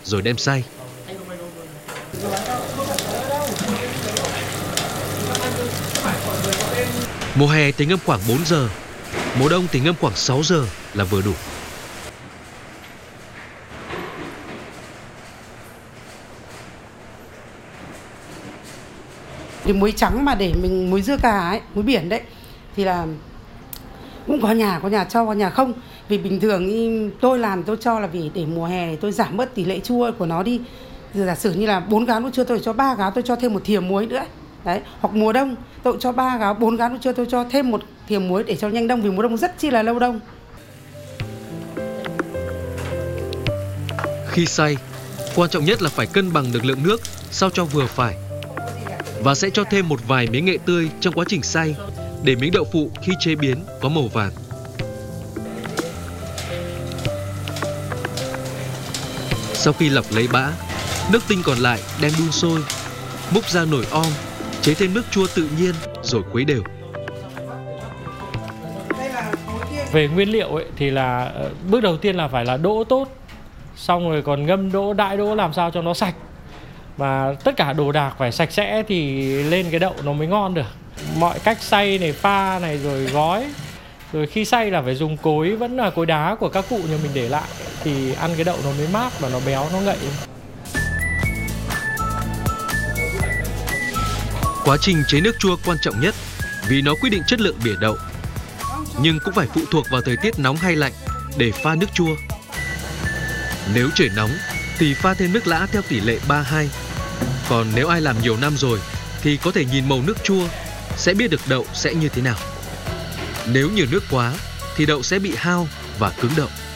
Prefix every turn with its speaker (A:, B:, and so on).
A: rồi đem xay. Mùa hè thì ngâm khoảng 4 giờ, mùa đông thì ngâm khoảng 6 giờ là vừa đủ.
B: Cái muối trắng mà để mình muối dưa cà ấy, muối biển đấy thì là cũng có nhà cho, có nhà không. Vì bình thường tôi làm tôi cho là vì để mùa hè này tôi giảm bớt tỷ lệ chua của nó đi. Giả sử như là 4 gáo nước chua tôi cho 3 gáo, tôi cho thêm một thìa muối nữa. Đấy, hoặc mùa đông tôi cho 3 gáo, 4 gáo nước chua tôi cho thêm một thìa muối để cho nhanh đông, vì mùa đông rất chi là lâu đông.
A: Khi xay, quan trọng nhất là phải cân bằng được lượng nước sao cho vừa phải. Và sẽ cho thêm một vài miếng nghệ tươi trong quá trình xay để miếng đậu phụ khi chế biến có màu vàng. Sau khi lọc lấy bã, nước tinh còn lại đem đun sôi, múc ra nồi om, chế thêm nước chua tự nhiên rồi khuấy đều.
C: Về nguyên liệu ấy, thì là bước đầu tiên là phải là đỗ tốt, xong rồi còn ngâm đỗ, đãi đỗ làm sao cho nó sạch. Và tất cả đồ đạc phải sạch sẽ thì lên cái đậu nó mới ngon được. Mọi cách xay này, pha này, rồi gói. Rồi khi xay là phải dùng cối, vẫn là cối đá của các cụ nhà mình để lại. Thì ăn cái đậu nó mới mát và nó béo, nó ngậy.
A: Quá trình chế nước chua quan trọng nhất vì nó quyết định chất lượng bỉa đậu. Nhưng cũng phải phụ thuộc vào thời tiết nóng hay lạnh để pha nước chua. Nếu trời nóng thì pha thêm nước lã theo tỷ lệ 3-2. Còn nếu ai làm nhiều năm rồi thì có thể nhìn màu nước chua sẽ biết được đậu sẽ như thế nào. Nếu nhiều nước quá thì đậu sẽ bị hao và cứng đậu.